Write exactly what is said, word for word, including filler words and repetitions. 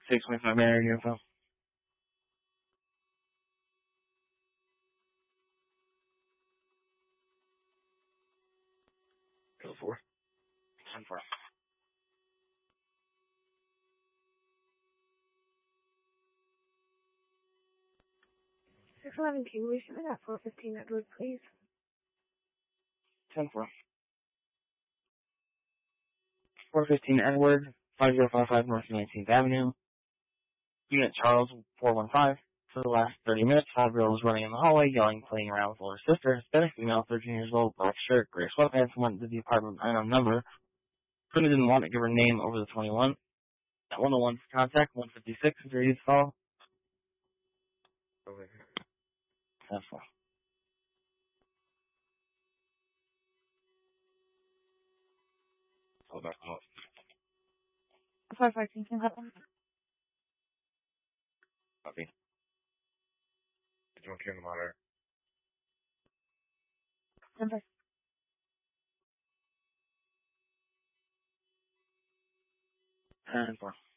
six twenty-five Mary in your phone. Go for. ten four. six eleven, can you reach me at four fifteen Edward, please? ten four. four fifteen Edward, five zero five five North nineteenth Avenue. Unit Charles, four one five. For the last thirty minutes, Five girl was running in the hallway, yelling, playing around with older sister. Hispanic female, thirteen years old, black shirt, gray sweatpants, went to the apartment unknown number. Couldn't didn't want to give her name over the twenty-one. At one oh one for contact, one fifty-six, is ready to call. Okay. That's all. Hold back up. five five, can you help me? Copy. Did you want to turn the monitor? Number. ten four.